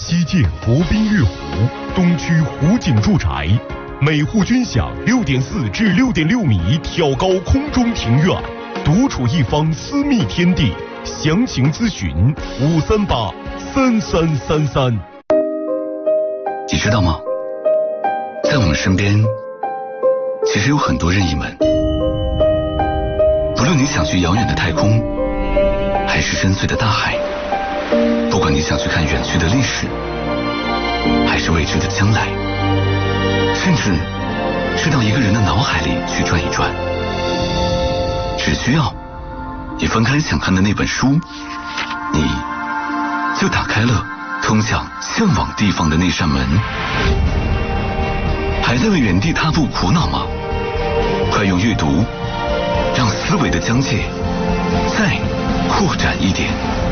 西建国宾悦湖，东区湖景住宅，每户均享6.4至6.6米挑高空中庭院，独处一方私密天地。详情咨询5383333。 你知道吗？在我们身边，其实有很多任意门。不论你想去遥远的太空，还是深邃的大海，不管你想去看远去的历史，还是未知的将来，甚至是到一个人的脑海里去转一转，只需要你翻开想看的那本书，你就打开了通向向往地方的那扇门。还在为原地踏步苦恼吗？快用阅读让思维的疆界再扩展一点。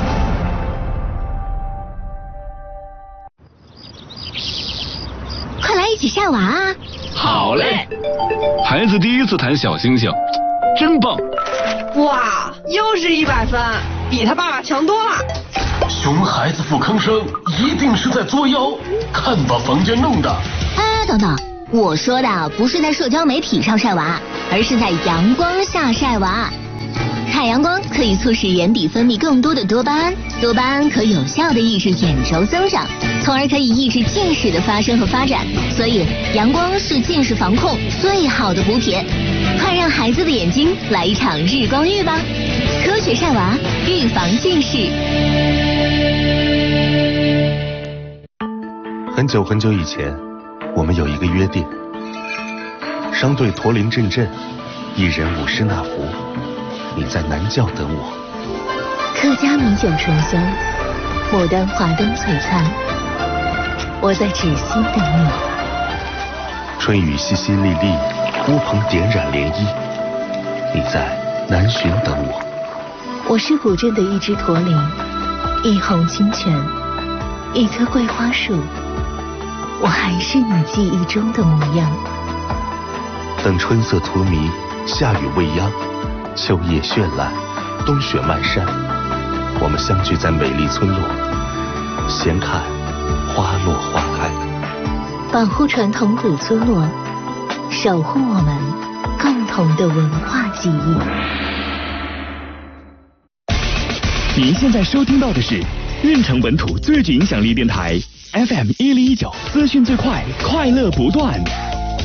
快来一起晒娃啊！ 好嘞！孩子第一次弹小星星，真棒！ 哇，又是100分，比他爸爸强多了。 熊孩子不吭声，一定是在作妖，看把房间弄的。 等等，我说的不是在社交媒体上晒娃，而是在阳光下晒娃。太阳光可以促使眼底分泌更多的多巴胺，多巴胺可有效地抑制眼轴增长，从而可以抑制近视的发生和发展。所以阳光是近视防控最好的补铁，快让孩子的眼睛来一场日光浴吧！科学晒娃，预防近视。 很久很久以前，我们有一个约定，商队驼铃阵阵，一人50纳福。你在南窖等我， 客家米酒醇香，牡丹华灯璀璨，我在芷溪等你。 春雨淅淅沥沥，乌篷点染涟漪，你在南浔等我。 我是古镇的一只驼铃，一泓清泉，一棵桂花树，我还是你记忆中的模样。 等春色荼蘼，夏雨未央，秋叶绚烂，冬雪漫山，我们相聚在美丽村落，闲看花落花开。 保护传统古村落，守护我们共同的文化记忆。 您现在收听到的是运城本土最具影响力电台 FM 1019，资讯最快，快乐不断。